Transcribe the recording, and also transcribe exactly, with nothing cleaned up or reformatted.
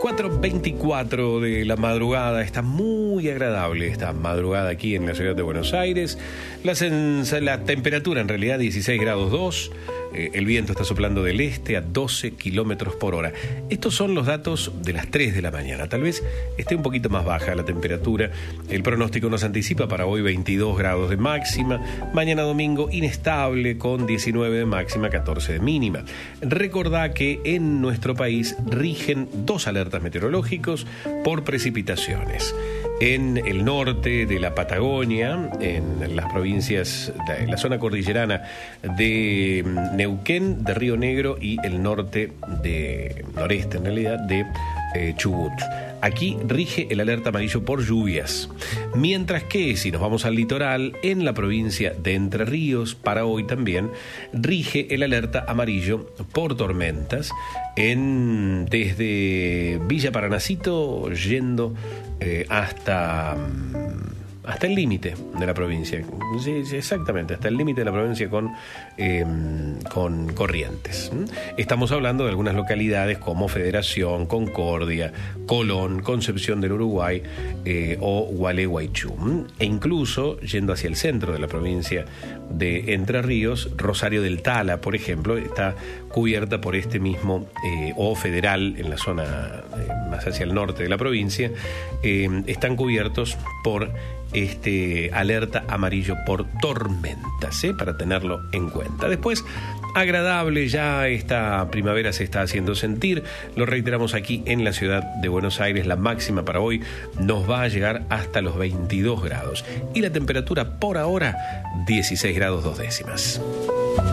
cuatro veinticuatro de la madrugada. Está muy agradable esta madrugada aquí en la ciudad de Buenos Aires. La, sens- la temperatura en realidad dieciséis grados dos. Eh, el viento está soplando del este a doce kilómetros por hora. Estos son los datos de las tres de la mañana. Tal vez esté un poquito más baja la temperatura. El pronóstico nos anticipa para hoy veintidós grados de máxima. Mañana domingo inestable con diecinueve de máxima, catorce de mínima. Recordá que en nuestro país rigen dos alertas meteorológicos por precipitaciones. En el norte de la Patagonia, en las provincias, en la zona cordillerana de Neuquén, de Río Negro y el norte de, noreste en realidad, de eh, Chubut. Aquí rige el alerta amarillo por lluvias, mientras que si nos vamos al litoral, en la provincia de Entre Ríos, para hoy también, rige el alerta amarillo por tormentas, en, desde Villa Paranacito yendo eh, hasta... hasta el límite de la provincia, sí, sí, exactamente, hasta el límite de la provincia con, eh, con Corrientes. Estamos hablando de algunas localidades como Federación, Concordia, Colón, Concepción del Uruguay eh, o Gualeguaychú. E incluso, yendo hacia el centro de la provincia de Entre Ríos, Rosario del Tala, por ejemplo, está cubierta por este mismo, eh, o Federal, en la zona eh, más hacia el norte de la provincia, eh, están cubiertos por este alerta amarillo por tormentas, ¿eh? Para tenerlo en cuenta. Después, agradable, ya esta primavera se está haciendo sentir, lo reiteramos aquí en la ciudad de Buenos Aires, la máxima para hoy nos va a llegar hasta los veintidós grados y la temperatura por ahora dieciséis grados dos décimas.